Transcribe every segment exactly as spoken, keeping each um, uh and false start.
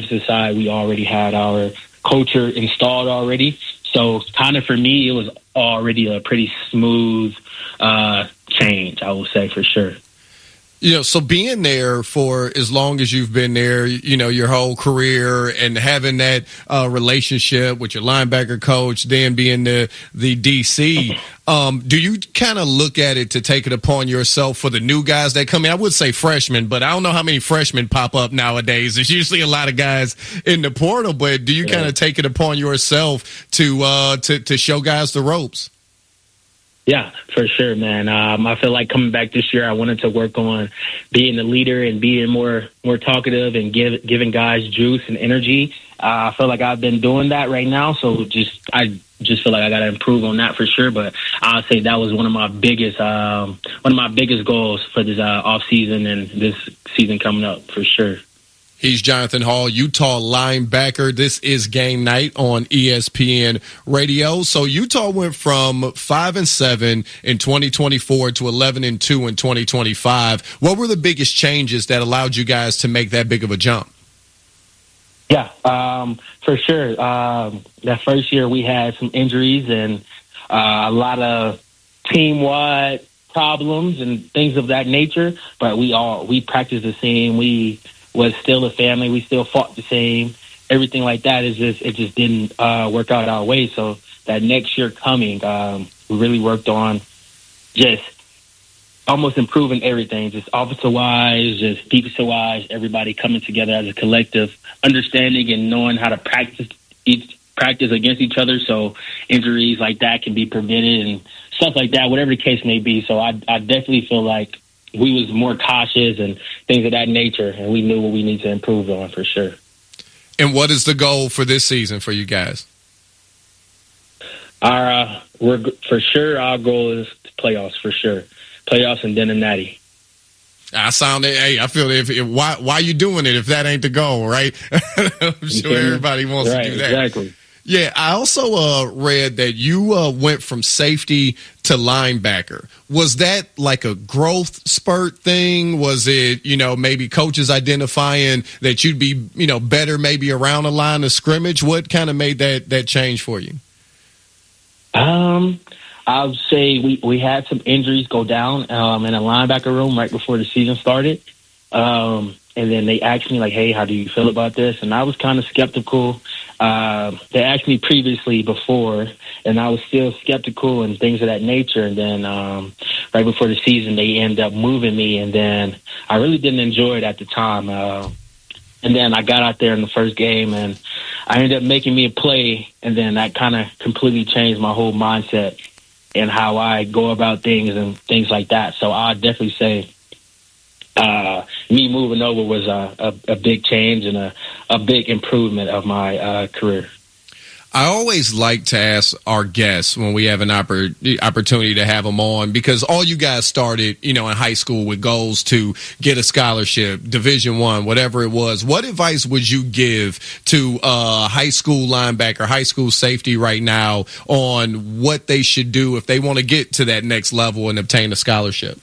defensive side, we already had our culture installed already. So kind of for me, it was already a pretty smooth uh, change, I will say, for sure. You know, so being there for as long as you've been there, you know, your whole career, and having that uh, relationship with your linebacker coach, then being the the D C, um, do you kind of look at it to take it upon yourself for the new guys that come in? I would say freshmen, but I don't know how many freshmen pop up nowadays. There's usually a lot of guys in the portal, but do you kind of take it upon yourself to uh, to to show guys the ropes? Yeah, for sure, man. Um, I feel like coming back this year, I wanted to work on being the leader and being more more talkative and give, giving guys juice and energy. Uh, I feel like I've been doing that right now, so just I just feel like I got to improve on that for sure. But I'll say that was one of my biggest um, one of my biggest goals for this uh, off season and this season coming up for sure. He's Jonathan Hall, Utah linebacker. This is Game Night on E S P N Radio. So Utah went from five and seven in twenty twenty-four to eleven and two in twenty twenty-five. What were the biggest changes that allowed you guys to make that big of a jump? Yeah, um, for sure. Um, that first year we had some injuries and uh, a lot of team-wide problems and things of that nature. But we all we practiced the same. We was still a family. We still fought the same. Everything like that is just it just didn't uh, work out our way. So that next year coming, um, we really worked on just almost improving everything, just offensive wise, just defensive wise. Everybody coming together as a collective, understanding and knowing how to practice each practice against each other, so injuries like that can be prevented and stuff like that. Whatever the case may be. So I, I definitely feel like we was more cautious and things of that nature, and we knew what we need to improve on for sure. And what is the goal for this season for you guys? Our uh, we're for sure. Our goal is playoffs for sure, playoffs and then a natty. I sound hey, I feel if, if why why you doing it if that ain't the goal, right? I'm sure everybody wants right, to do that. Exactly. Yeah, I also uh, read that you uh, went from safety to linebacker. Was that like a growth spurt thing? Was it, you know, maybe coaches identifying that you'd be, you know, better maybe around the line of scrimmage? What kind of made that that change for you? Um, I would say we, we had some injuries go down um, in a linebacker room right before the season started. Um, and then they asked me, like, hey, how do you feel about this? And I was kind of skeptical. Uh, they asked me previously before, and I was still skeptical and things of that nature. And then um, right before the season, they ended up moving me, and then I really didn't enjoy it at the time. Uh, and then I got out there in the first game, and I ended up making me a play, and then that kind of completely changed my whole mindset and how I go about things and things like that. So I'd definitely say Uh, me moving over was a, a, a big change and a, a big improvement of my uh, career. I always like to ask our guests when we have an oppor- opportunity to have them on, because all you guys started, you know, in high school with goals to get a scholarship, Division One, whatever it was. What advice would you give to a high school linebacker, high school safety right now on what they should do if they want to get to that next level and obtain a scholarship?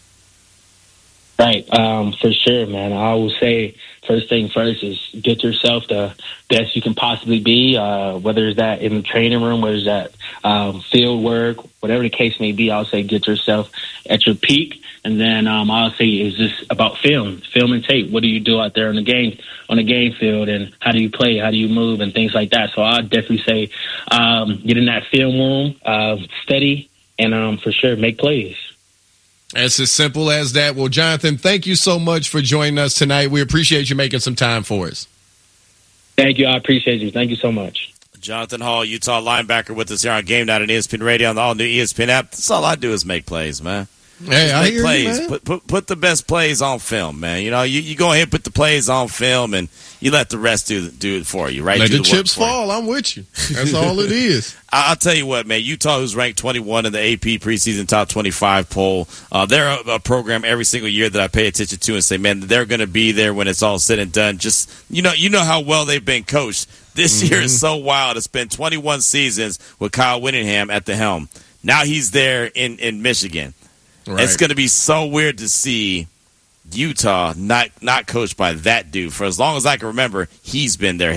Right, um, for sure, man. I will say first thing first is get yourself the best you can possibly be, uh, whether it's that in the training room, whether it's that um, field work, whatever the case may be. I'll say get yourself at your peak, and then um, I'll say it's just about film, film and tape. What do you do out there on the game on the game field, and how do you play, how do you move, and things like that. So I'd definitely say um, get in that film room, uh, study, and um, for sure make plays. It's as simple as that. Well, Jonathan, thank you so much for joining us tonight. We appreciate you making some time for us. Thank you. I appreciate you. Thank you so much. Jonathan Hall, Utah linebacker, with us here on Game Night on E S P N Radio on the all-new E S P N app. That's all I do is make plays, man. Hey, I make hear plays. you, man. Put, put put the best plays on film, man. You know, you, you go ahead and put the plays on film, and you let the rest do do it for you, right? Let do the, the chips fall. I'm with you. That's all it is. I'll tell you what, man. Utah, who's ranked twenty-one in the A P preseason top twenty-five poll, uh, they're a, a program every single year that I pay attention to and say, man, they're going to be there when it's all said and done. Just you know, you know how well they've been coached. This mm-hmm. year is so wild. It's been twenty-one seasons with Kyle Whittingham at the helm. Now he's there in, in Michigan. Right. It's going to be so weird to see Utah not not coached by that dude. For as long as I can remember, he's been there.